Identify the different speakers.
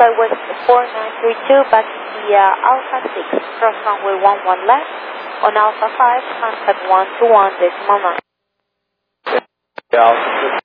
Speaker 1: Skywest 4932 back via Alpha 6, cross runway 11 left, on Alpha 5, contact 121.9.
Speaker 2: Alpha